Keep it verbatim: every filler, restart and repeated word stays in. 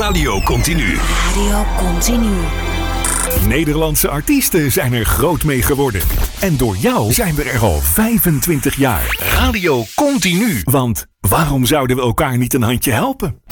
Radio Continu. Radio Continu. Nederlandse artiesten zijn er groot mee geworden. En door jou zijn we er al vijfentwintig jaar. Radio Continu. Want waarom zouden we elkaar niet een handje helpen?